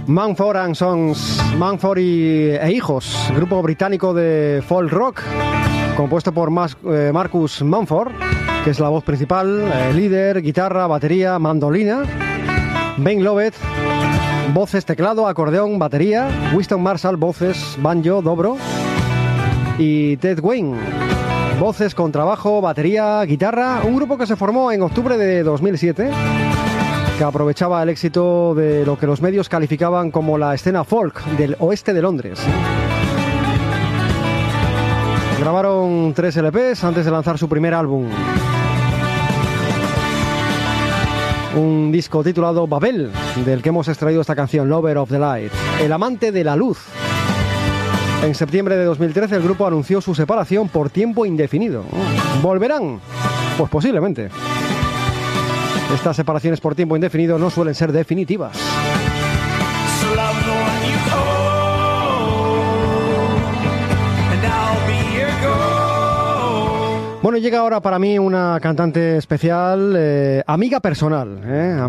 Mumford and Sons, Mumford e Hijos, grupo británico de folk rock, compuesto por Marcus Mumford, que es la voz principal, líder, guitarra, batería, mandolina. Ben Lovett, voces, teclado, acordeón, batería. Winston Marshall, voces, banjo, dobro. Y Ted Wayne, voces, contrabajo, batería, guitarra. Un grupo que se formó en octubre de 2007, que aprovechaba el éxito de lo que los medios calificaban como la escena folk del oeste de Londres. Grabaron 3 LPs antes de lanzar su primer álbum. Un disco titulado Babel, del que hemos extraído esta canción, Lover of the Light, el amante de la luz. En septiembre de 2013 el grupo anunció su separación por tiempo indefinido. ¿Volverán? Pues posiblemente. Estas separaciones por tiempo indefinido no suelen ser definitivas. Bueno, llega ahora para mí una cantante especial, amiga personal,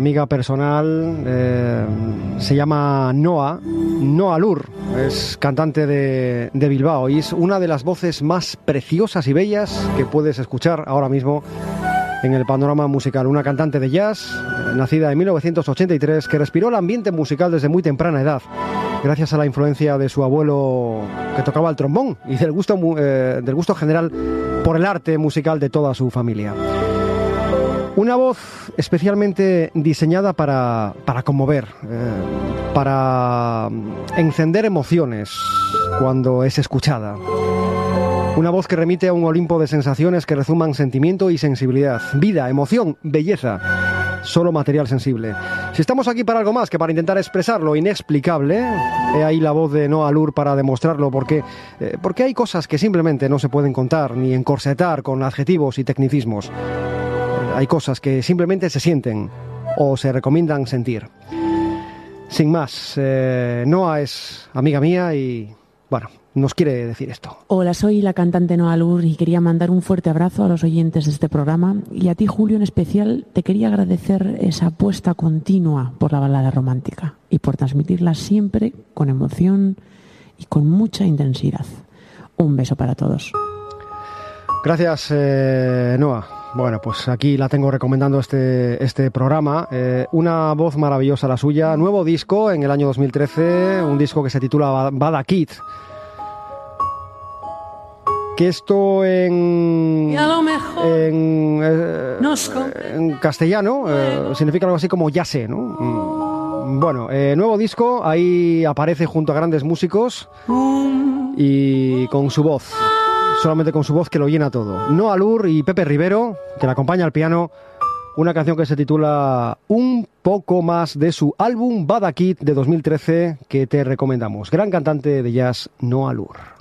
se llama Noa Lur, es cantante de Bilbao y es una de las voces más preciosas y bellas que puedes escuchar ahora mismo en el panorama musical. Una cantante de jazz, nacida en 1983, que respiró el ambiente musical desde muy temprana edad, gracias a la influencia de su abuelo, que tocaba el trombón, y del gusto general por el arte musical de toda su familia. Una voz especialmente diseñada para conmover, para encender emociones cuando es escuchada. Una voz que remite a un Olimpo de sensaciones que rezuman sentimiento y sensibilidad, vida, emoción, belleza, solo material sensible. Si estamos aquí para algo más que para intentar expresar lo inexplicable, he ahí la voz de Noa Lur para demostrarlo, porque hay cosas que simplemente no se pueden contar ni encorsetar con adjetivos y tecnicismos. Hay cosas que simplemente se sienten o se recomiendan sentir. Sin más, Noa es amiga mía y, bueno, nos quiere decir esto. Hola, soy la cantante Noa Lur y quería mandar un fuerte abrazo a los oyentes de este programa, y a ti, Julio, en especial te quería agradecer esa apuesta continua por la balada romántica y por transmitirla siempre con emoción y con mucha intensidad. Un beso para todos. Gracias, Noa. Bueno, pues aquí la tengo recomendando este programa. Una voz maravillosa la suya. Nuevo disco en el año 2013, un disco que se titula Bada Kid. Que esto en castellano significa algo así como ya sé, ¿no? Bueno, nuevo disco, ahí aparece junto a grandes músicos y con su voz, solamente con su voz, que lo llena todo. Noa Lur y Pepe Rivero, que la acompaña al piano, una canción que se titula Un poco más, de su álbum Bada Kid de 2013, que te recomendamos. Gran cantante de jazz, Noa Lur.